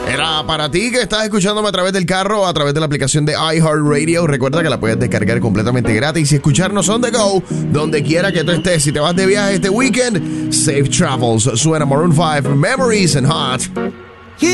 Era para ti que estás escuchándome a través del carro o a través de la aplicación de iHeartRadio. Recuerda que la puedes descargar completamente gratis y escucharnos on the go, donde quiera que tú estés. Si te vas de viaje este weekend, safe travels. Suena Maroon 5, Memories and Hot.